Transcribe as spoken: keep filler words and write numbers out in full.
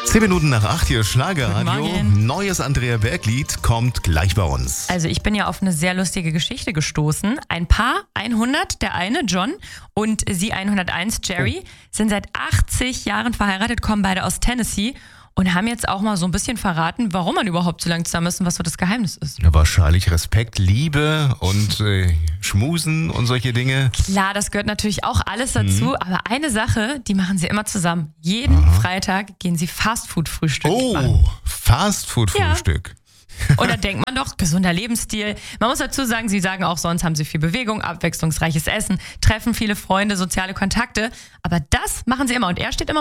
Zehn Minuten nach acht hier Schlagerradio. Guten Morgen. Neues Andrea Berg-Lied kommt gleich bei uns. Also ich bin ja auf eine sehr lustige Geschichte gestoßen. Ein Paar, hundert, der eine, John, und sie hunderteins, Jerry, sind seit achtzig Jahren verheiratet, kommen beide aus Tennessee und haben jetzt auch mal so ein bisschen verraten, warum man überhaupt so lange zusammen ist und was so das Geheimnis ist. Ja, wahrscheinlich Respekt, Liebe und äh, Schmusen und solche Dinge. Klar, das gehört natürlich auch alles dazu, mhm. aber eine Sache, die machen sie immer zusammen. Jeden Aha. Freitag gehen sie Fastfood-Frühstück Oh, machen. Fastfood-Frühstück. Ja. Und da denkt man doch, gesunder Lebensstil. Man muss dazu sagen, sie sagen auch, sonst haben sie viel Bewegung, abwechslungsreiches Essen, treffen viele Freunde, soziale Kontakte. Aber das machen sie immer und er steht immer